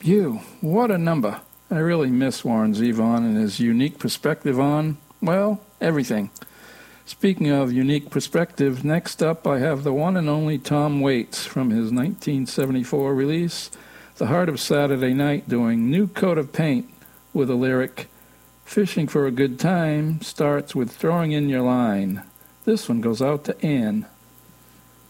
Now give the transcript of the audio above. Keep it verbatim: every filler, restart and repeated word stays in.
You, what a number. I really miss Warren Zevon and his unique perspective on, well, everything. Speaking of unique perspective, next up I have the one and only Tom Waits from his nineteen seventy-four release, The Heart of Saturday Night, doing New Coat of Paint with a lyric, Fishing for a good time starts with throwing in your line. This one goes out to Anne.